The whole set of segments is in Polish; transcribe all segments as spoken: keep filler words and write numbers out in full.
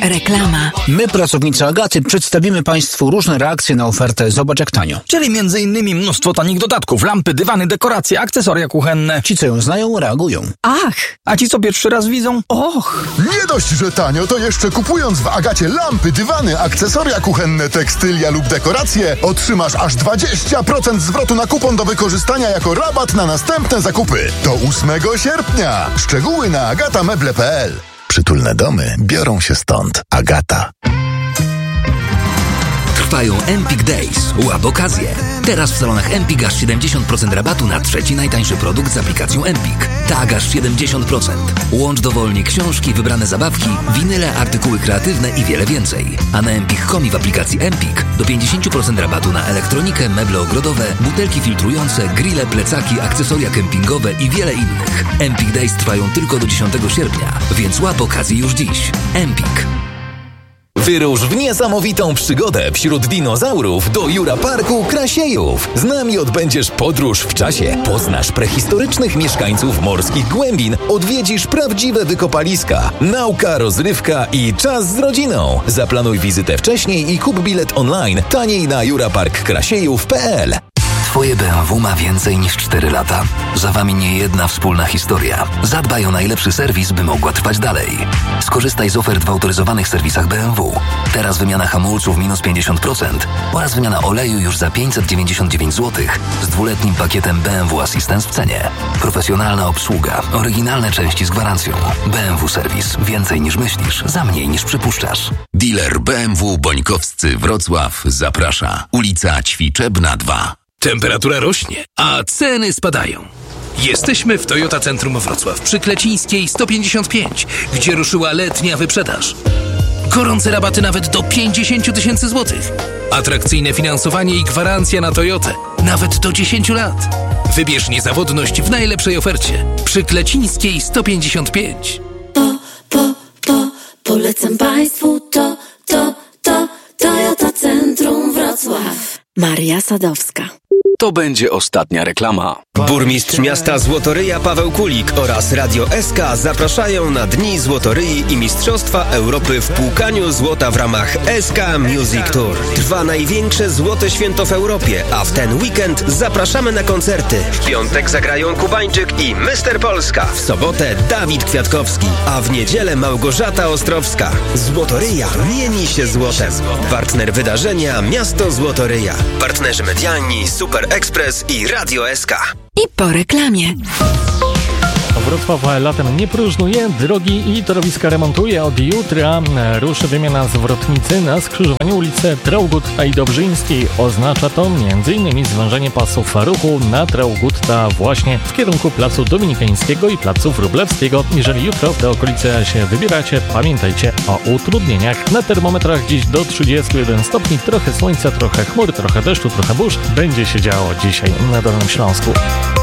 Reklama. My, pracownicy Agaty, przedstawimy Państwu różne reakcje na ofertę Zobacz jak tanio. Czyli między innymi mnóstwo tanich dodatków, lampy, dywany, dekoracje, akcesoria kuchenne. Ci, co ją znają, reagują. Ach! A ci, co pierwszy raz widzą? Och! Nie dość, że tanio, to jeszcze kupując w Agacie lampy, dywany, akcesoria kuchenne, tekstylia lub dekoracje, otrzymasz aż dwadzieścia procent zwrotu na kupon do wykorzystania jako rabat na następne zakupy. Do ósmego sierpnia. Szczegóły na agatameble kropka p l. Przytulne domy biorą się stąd. Agata. Trwają Empik Days. Łap okazję. Teraz w salonach Empik aż siedemdziesiąt procent rabatu na trzeci najtańszy produkt z aplikacją Empik. Tak, aż siedemdziesiąt procent. Łącz dowolnie książki, wybrane zabawki, winyle, artykuły kreatywne i wiele więcej. A na empik kropka com i w aplikacji Empik do pięćdziesiąt procent rabatu na elektronikę, meble ogrodowe, butelki filtrujące, grille, plecaki, akcesoria kempingowe i wiele innych. Empik Days trwają tylko do dziesiątego sierpnia, więc łap okazję już dziś. Empik. Wyrusz w niesamowitą przygodę wśród dinozaurów do Jura Parku Krasiejów. Z nami odbędziesz podróż w czasie, poznasz prehistorycznych mieszkańców morskich głębin, odwiedzisz prawdziwe wykopaliska, nauka, rozrywka i czas z rodziną. Zaplanuj wizytę wcześniej i kup bilet online taniej na jura park krasiejów kropka p l. Twoje B M W ma więcej niż cztery lata. Za wami nie jedna wspólna historia. Zadbaj o najlepszy serwis, by mogła trwać dalej. Skorzystaj z ofert w autoryzowanych serwisach B M W. Teraz wymiana hamulców minus pięćdziesiąt procent oraz wymiana oleju już za pięćset dziewięćdziesiąt dziewięć złotych z dwuletnim pakietem B M W Assistance w cenie. Profesjonalna obsługa, oryginalne części z gwarancją. B M W Serwis. Więcej niż myślisz, za mniej niż przypuszczasz. Dealer B M W Bońkowscy Wrocław zaprasza. Ulica Ćwiczebna dwa. Temperatura rośnie, a ceny spadają. Jesteśmy w Toyota Centrum Wrocław przy Klecińskiej sto pięćdziesiąt pięć, gdzie ruszyła letnia wyprzedaż. Gorące rabaty nawet do pięćdziesiąt tysięcy złotych. Atrakcyjne finansowanie i gwarancja na Toyotę. Nawet do dziesięć lat. Wybierz niezawodność w najlepszej ofercie. Przy Klecińskiej sto pięćdziesiąt pięć. Po, po, po, polecam Państwu to, to, to, Toyota Centrum Wrocław. Maria Sadowska. To będzie ostatnia reklama. Burmistrz miasta Złotoryja Paweł Kulik oraz Radio S K zapraszają na Dni Złotoryi i Mistrzostwa Europy w płukaniu złota w ramach S K Music Tour. Trwa największe złote święto w Europie, a w ten weekend zapraszamy na koncerty. W piątek zagrają Kubańczyk i mister Polska. W sobotę Dawid Kwiatkowski, a w niedzielę Małgorzata Ostrowska. Złotoryja mieni się złotem. Partner wydarzenia Miasto Złotoryja. Partnerzy medialni Super Express i Radio S K. I po reklamie. Wrocław latem nie próżnuje, drogi i torowiska remontuje. Od jutra ruszy wymiana zwrotnicy na skrzyżowaniu ulicy Traugutta i Dobrzyńskiej. Oznacza to między innymi zwężenie pasów ruchu na Traugutta właśnie w kierunku Placu Dominikańskiego i Placu Wróblewskiego. Jeżeli jutro w te okolice się wybieracie, pamiętajcie o utrudnieniach. Na termometrach dziś do trzydziestu jeden stopni, trochę słońca, trochę chmur, trochę deszczu, trochę burz. Będzie się działo dzisiaj na Dolnym Śląsku.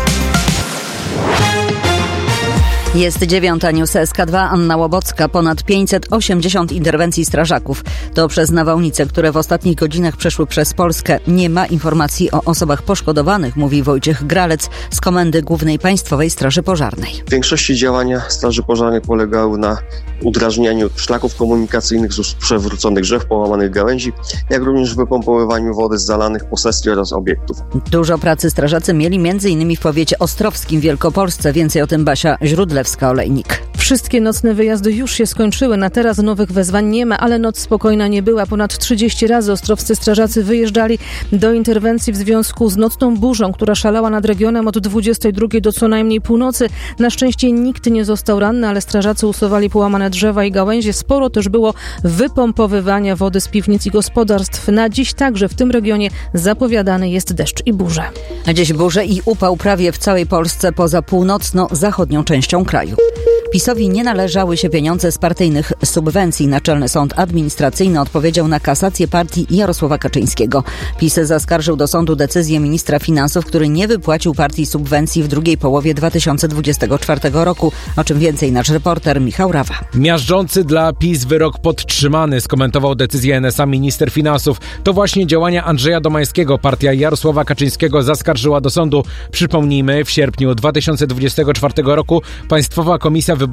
Jest dziewiąta, News S K dwa, Anna Łobocka. Ponad pięćset osiemdziesiąt interwencji strażaków. To przez nawałnice, które w ostatnich godzinach przeszły przez Polskę. Nie ma informacji o osobach poszkodowanych, mówi Wojciech Gralec z Komendy Głównej Państwowej Straży Pożarnej. W większości działania Straży Pożarnej polegały na udrażnianiu szlaków komunikacyjnych z przewróconych drzew, połamanych gałęzi, jak również wypompowywaniu wody z zalanych posesji oraz obiektów. Dużo pracy strażacy mieli m.in. w powiecie ostrowskim w Wielkopolsce. Więcej o tym Basia Źródlewska-Olejnik. Wszystkie nocne wyjazdy już się skończyły. Na teraz nowych wezwań nie ma, ale noc spokojna nie była. Ponad trzydzieści razy ostrowscy strażacy wyjeżdżali do interwencji w związku z nocną burzą, która szalała nad regionem od dwudziestej drugiej do co najmniej północy. Na szczęście nikt nie został ranny, ale strażacy usuwali połamane drzewa i gałęzie. Sporo też było wypompowywania wody z piwnic i gospodarstw. Na dziś także w tym regionie zapowiadany jest deszcz i burze. Dziś burze i upał prawie w całej Polsce poza północno-zachodnią częścią kraju. PiS-owi nie należały się pieniądze z partyjnych subwencji. Naczelny Sąd Administracyjny odpowiedział na kasację partii Jarosława Kaczyńskiego. PiS zaskarżył do sądu decyzję ministra finansów, który nie wypłacił partii subwencji w drugiej połowie dwa tysiące dwudziestego czwartego roku. O czym więcej nasz reporter Michał Rawa. Miażdżący dla PiS wyrok podtrzymany, skomentował decyzję N S A minister finansów. To właśnie działania Andrzeja Domańskiego. Partia Jarosława Kaczyńskiego zaskarżyła do sądu. Przypomnijmy, w sierpniu dwa tysiące dwudziestego czwartego roku Państwowa Komisja Wyborcza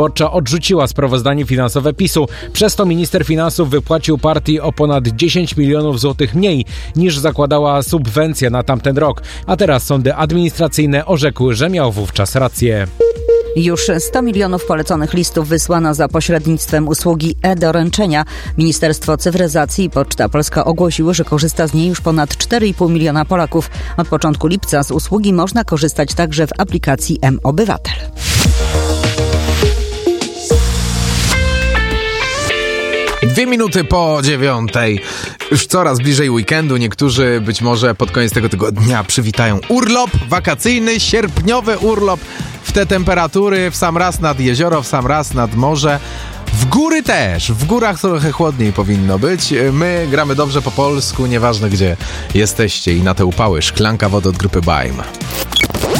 Wyborcza odrzuciła sprawozdanie finansowe PiSu. Przez to minister finansów wypłacił partii o ponad dziesięć milionów złotych mniej niż zakładała subwencja na tamten rok. A teraz sądy administracyjne orzekły, że miał wówczas rację. Już sto milionów poleconych listów wysłano za pośrednictwem usługi e-doręczenia. Ministerstwo Cyfryzacji i Poczta Polska ogłosiły, że korzysta z niej już ponad cztery i pół miliona Polaków. Od początku lipca z usługi można korzystać także w aplikacji M-Obywatel. Dwie minuty po dziewiątej. Już coraz bliżej weekendu. Niektórzy być może pod koniec tego tygodnia przywitają urlop wakacyjny, sierpniowy urlop w te temperatury, w sam raz nad jezioro, w sam raz nad morze. W góry też. W górach trochę chłodniej powinno być. My gramy dobrze po polsku, nieważne gdzie jesteście i na te upały. Szklanka wody od grupy Baim.